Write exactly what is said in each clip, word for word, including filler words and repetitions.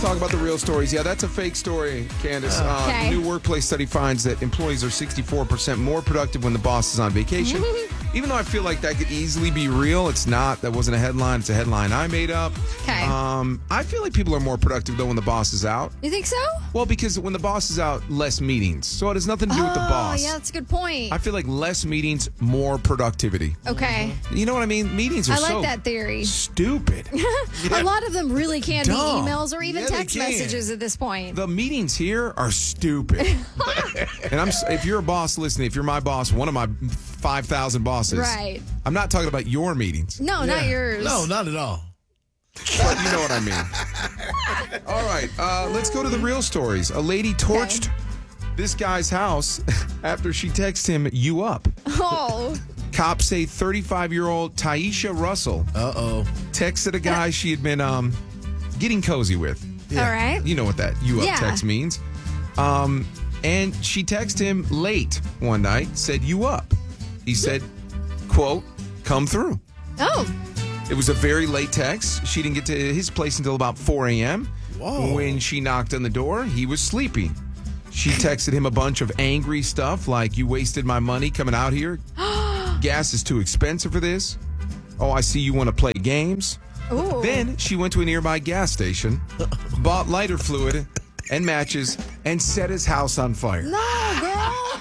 talk about the real stories. Yeah, that's a fake story, Candace. Uh, Okay. New workplace study finds that employees are sixty-four percent more productive when the boss is on vacation. Even though I feel like that could easily be real, it's not. That wasn't a headline. It's a headline I made up. Okay. Um, I feel like people are more productive, though, when the boss is out. You think so? Well, because when the boss is out, less meetings. So it has nothing to do with the boss. Oh, yeah, that's a good point. I feel like less meetings, more productivity. Okay. You know what I mean? Meetings are I like so that theory. stupid. A lot of them really can Dumb. be emails or even Yeah, they text can. messages at this point. The meetings here are stupid. And I'm if you're a boss listening, if you're my boss, one of my five thousand bosses. Right. I'm not talking about your meetings. No, not yours. No, not at all. But you know what I mean. All right, uh, let's go to the real stories. A lady torched this guy's house after she texted him, "You up?" Oh. Cops say thirty-five-year-old Taisha Russell Uh-oh. texted a guy she had been um, getting cozy with. All right. You know what that "you up" Yeah. text means. Um, and she texted him late one night, said, "You up?" He said, quote, "Come through." Oh. It was a very late text. She didn't get to his place until about four a.m. Whoa. When she knocked on the door, he was sleeping. She texted him a bunch of angry stuff like, "You wasted my money coming out here. Gas is too expensive for this. Oh, I see you want to play games." Ooh. Then she went to a nearby gas station, bought lighter fluid and matches, and set his house on fire. No, girl.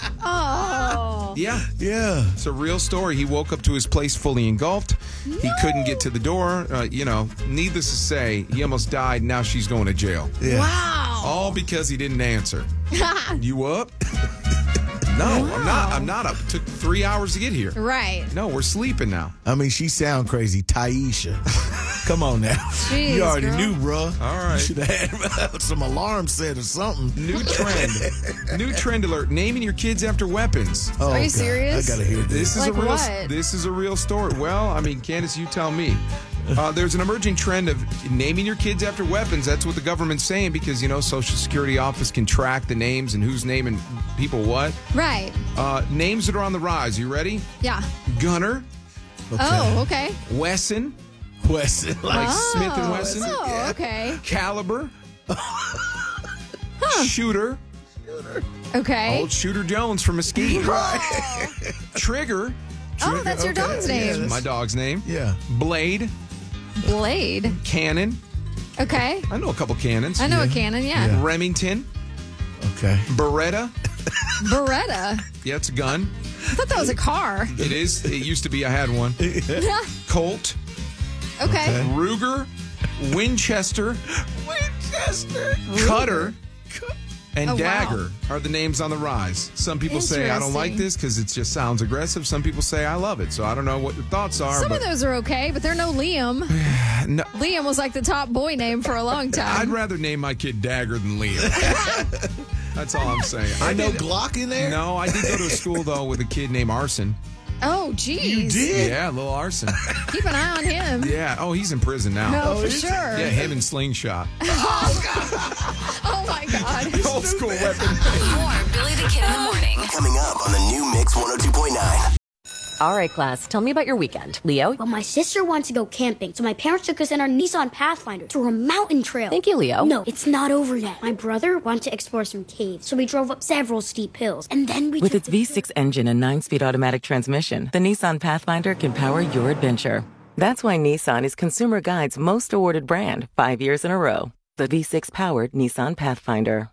Oh. Yeah. Yeah. It's a real story. He woke up to his place fully engulfed. He couldn't get to the door. Uh, you know, needless to say, he almost died. Now she's going to jail. Yeah. Wow. All because he didn't answer. You up? No, I'm not. I'm not up. Took three hours to get here. Right. No, we're sleeping now. I mean, she sound crazy. Taisha. Come on now. Jeez, you already girl. knew, bro. All right. You should have had some alarm set or something. New trend. New trend alert. Naming your kids after weapons. Oh, Are you God. serious? I gotta hear This this. is Like a real. what? This is a real story. Well, I mean, Candace, you tell me. Uh, there's an emerging trend of naming your kids after weapons. That's what the government's saying because you know, Social Security office can track the names and who's naming people what. Right. Uh, names that are on the rise. You ready? Yeah. Gunner, Oh, okay. Wesson, Wesson. like Oh. Smith and Wesson, Oh, okay. Caliber, Shooter, Okay. old Shooter Jones from Mesquite, Oh. Trigger, Oh, that's your Okay. dog's Yeah, name. that's- my dog's name, Yeah. Blade, Blade. Cannon. Okay. I know a couple cannons. I know a cannon, yeah. Yeah. Remington, Okay. Beretta. Beretta. Yeah, it's a gun. I thought that was a car. It is. It used to be. I had one. Colt, Okay. Ruger, Winchester, Winchester. Cutter, and Oh, wow. Dagger are the names on the rise. Some people say I don't like Interesting. this because it just sounds aggressive. Some people say I love it. So I don't know what your thoughts are. Some but of those are okay, but they're no Liam. no, Liam was like the top boy name for a long I'd time. rather name my kid Dagger than Liam. That's all I'm saying. I know did- Glock in there? No, I did go to a school though with a kid named Arson. Oh, geez. You did? Yeah, little Arson. Keep an eye on him. Yeah. Oh, he's in prison now. No, for is he? sure. Yeah, him and Slingshot. Oh, my God. Old school weapon. More Billy the Kid in the morning. Coming up on the new Mix one oh two point nine. All right, class, tell me about your weekend. Leo? Well, my sister wanted to go camping, so my parents took us in our Nissan Pathfinder through a mountain trail. Thank you, Leo. No, it's not over yet. My brother wanted to explore some caves, so we drove up several steep hills, and then we With took its the V six engine and nine-speed automatic transmission, the Nissan Pathfinder can power your adventure. That's why Nissan is Consumer Guide's most awarded brand, five years in a row. The V six-powered Nissan Pathfinder.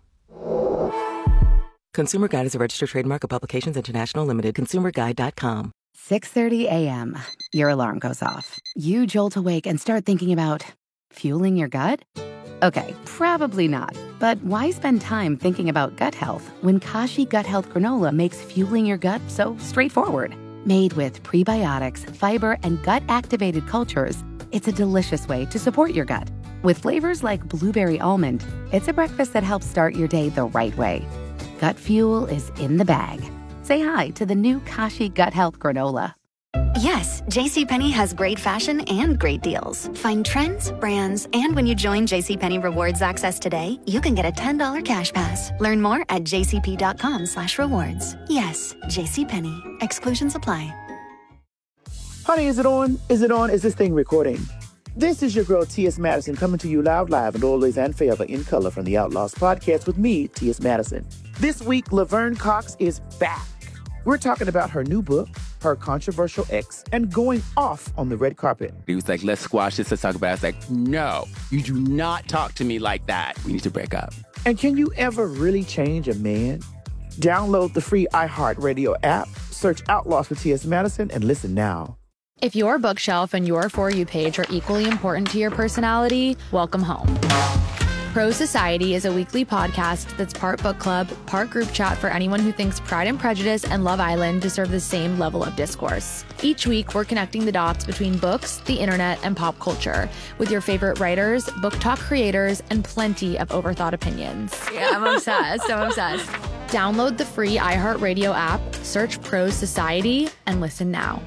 Consumer Guide is a registered trademark of Publications International Limited. consumer guide dot com. six thirty a.m. Your alarm goes off. You jolt awake and start thinking about fueling your gut? Okay, probably not. But why spend time thinking about gut health when Kashi Gut Health Granola makes fueling your gut so straightforward? Made with prebiotics, fiber, and gut-activated cultures, it's a delicious way to support your gut. With flavors like blueberry almond, it's a breakfast that helps start your day the right way. Gut fuel is in the bag. Say hi to the new Kashi Gut Health Granola. Yes, JCPenney has great fashion and great deals. Find trends, brands, and when you join JCPenney Rewards Access today, you can get a ten dollars cash pass. Learn more at jcp.com slash rewards. Yes, JCPenney. Exclusions apply. Honey, is it on? Is it on? Is this thing recording? This is your girl, T S. Madison, coming to you loud, live, and always and forever in color from the Outlaws podcast with me, T S. Madison. This week, Laverne Cox is back. We're talking about her new book, her controversial ex, and going off on the red carpet. He was like, let's squash this, let's talk about it. I was like, no, you do not talk to me like that. We need to break up. And can you ever really change a man? Download the free iHeartRadio app, search Outlaws for T S. Madison, and listen now. If your bookshelf and your For You page are equally important to your personality, welcome home. Pro Society is a weekly podcast that's part book club, part group chat for anyone who thinks Pride and Prejudice and Love Island deserve the same level of discourse. Each week, we're connecting the dots between books, the internet, and pop culture with your favorite writers, book talk creators, and plenty of overthought opinions. Yeah, I'm obsessed. I'm obsessed. Download the free iHeartRadio app, search Pro Society, and listen now.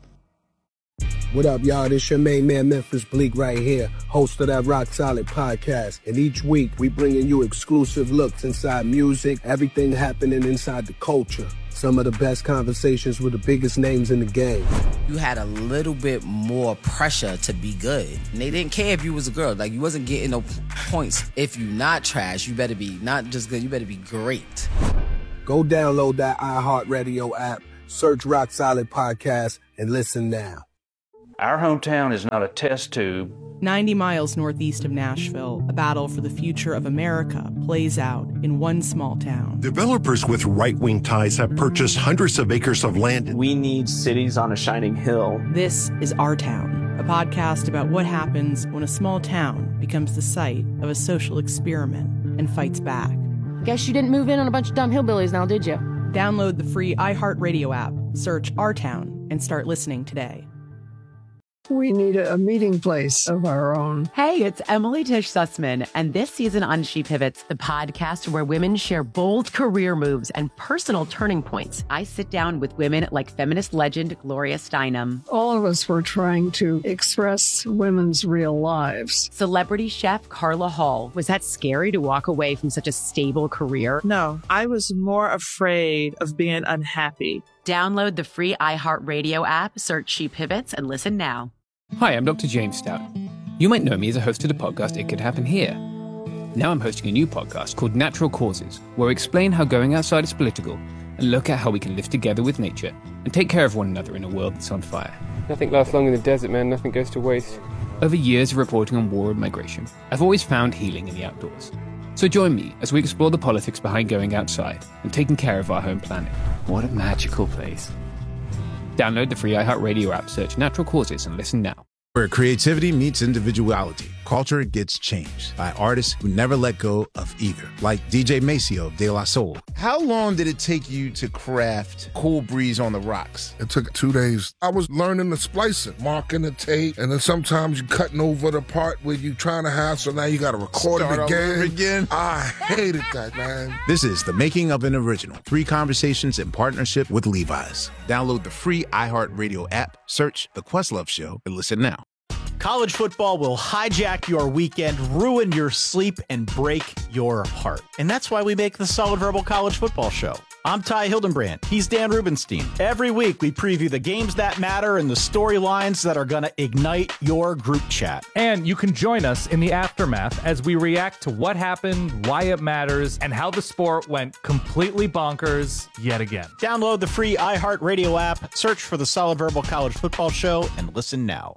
What up, y'all? This your main man, Memphis Bleak, right here, host of that Rock Solid podcast. And each week, we bringing you exclusive looks inside music, everything happening inside the culture. Some of the best conversations with the biggest names in the game. You had a little bit more pressure to be good. And they didn't care if you was a girl. Like, you wasn't getting no points. If you not trash, you better be not just good, you better be great. Go download that iHeartRadio app, search Rock Solid Podcast, and listen now. Our hometown is not a test tube. ninety miles northeast of Nashville, a battle for the future of America plays out in one small town. Developers with right-wing ties have purchased hundreds of acres of land. We need cities on a shining hill. This is Our Town, a podcast about what happens when a small town becomes the site of a social experiment and fights back. Guess you didn't move in on a bunch of dumb hillbillies now, did you? Download the free iHeartRadio app, search Our Town, and start listening today. We need a meeting place of our own. Hey, it's Emily Tish Sussman, and this season on She Pivots, the podcast where women share bold career moves and personal turning points. I sit down with women like feminist legend Gloria Steinem. All of us were trying to express women's real lives. Celebrity chef Carla Hall. Was that scary to walk away from such a stable career? No, I was more afraid of being unhappy. Download the free iHeartRadio app, search She Pivots, and listen now. Hi, I'm Doctor James Stout. You might know me as a host of the podcast It Could Happen Here. Now I'm hosting a new podcast called Natural Causes, where we explain how going outside is political and look at how we can live together with nature and take care of one another in a world that's on fire. Nothing lasts long in the desert, man. Nothing goes to waste. Over years of reporting on war and migration, I've always found healing in the outdoors. So join me as we explore the politics behind going outside and taking care of our home planet. What a magical place. Download the free iHeartRadio app, search Natural Causes, and listen now. Where creativity meets individuality, culture gets changed by artists who never let go of either, like D J Maceo of De La Soul. How long did it take you to craft Cool Breeze on the Rocks? It took two days. I was learning the splicing, marking the tape, and then sometimes you cutting over the part where you trying to have, so now you got to record Start it again. again. I hated that, man. This is The Making of an Original. Three conversations in partnership with Levi's. Download the free iHeartRadio app, search The Questlove Show, and listen now. College football will hijack your weekend, ruin your sleep, and break your heart. And that's why we make the Solid Verbal College Football Show. I'm Ty Hildenbrand. He's Dan Rubenstein. Every week, we preview the games that matter and the storylines that are going to ignite your group chat. And you can join us in the aftermath as we react to what happened, why it matters, and how the sport went completely bonkers yet again. Download the free iHeartRadio app, search for the Solid Verbal College Football Show, and listen now.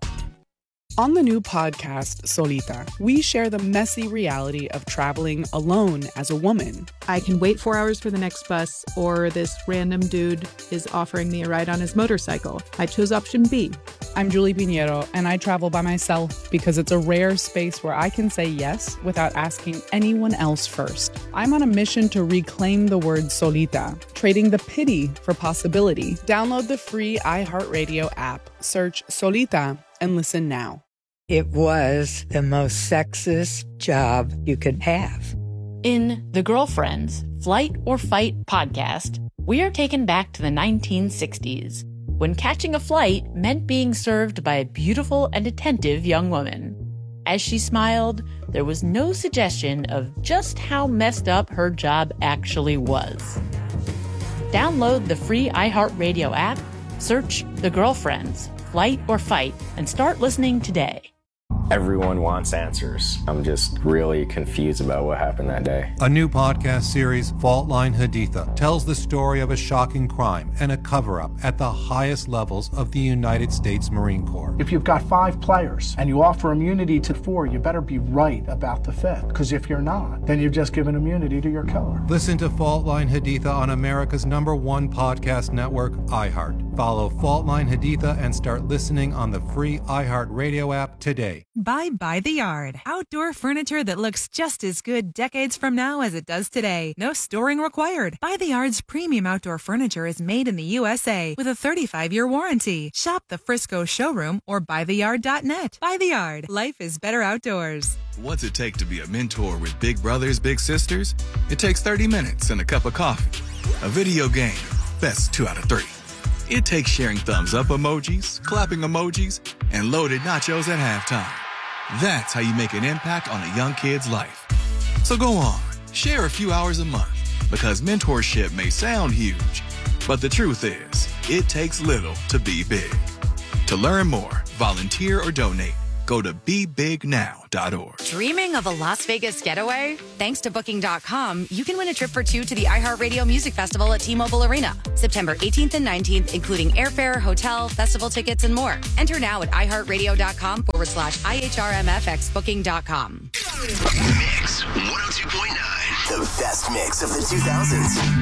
On the new podcast, Solita, we share the messy reality of traveling alone as a woman. I can wait four hours for the next bus, or this random dude is offering me a ride on his motorcycle. I chose option B. I'm Julie Pinheiro, and I travel by myself because it's a rare space where I can say yes without asking anyone else first. I'm on a mission to reclaim the word solita, trading the pity for possibility. Download the free iHeartRadio app, search Solita, and listen now. It was the most sexist job you could have. In The Girlfriends, Flight or Fight podcast, we are taken back to the nineteen sixties, when catching a flight meant being served by a beautiful and attentive young woman. As she smiled, there was no suggestion of just how messed up her job actually was. Download the free iHeartRadio app, search The Girlfriends, Flight or Fight, and start listening today. Everyone wants answers. I'm just really confused about what happened that day. A new podcast series, Fault Line Haditha, tells the story of a shocking crime and a cover-up at the highest levels of the United States Marine Corps. If you've got five players and you offer immunity to four, you better be right about the fifth. Because if you're not, then you've just given immunity to your killer. Listen to Fault Line Haditha on America's number one podcast network, iHeart. Follow Fault Line Haditha and start listening on the free iHeart Radio app today. Buy By the Yard. Outdoor furniture that looks just as good decades from now as it does today. No storing required. By the Yard's premium outdoor furniture is made in the U S A with a thirty-five year warranty. Shop the Frisco showroom or buy the yard dot net. By the Yard. Life is better outdoors. What's it take to be a mentor with big brothers, big sisters? It takes thirty minutes and a cup of coffee. A video game. Best two out of three. It takes sharing thumbs up emojis, clapping emojis, and loaded nachos at halftime. That's how you make an impact on a young kid's life. So go on, share a few hours a month, because mentorship may sound huge, but the truth is, it takes little to be big. To learn more, volunteer or donate, go to be big now dot org. Dreaming of a Las Vegas getaway? Thanks to Booking dot com, you can win a trip for two to the iHeartRadio Music Festival at T-Mobile Arena, September eighteenth and nineteenth, including airfare, hotel, festival tickets, and more. Enter now at iHeartRadio.com forward slash IHRMFX Booking dot com. Mix one oh two point nine. The best mix of the two thousands.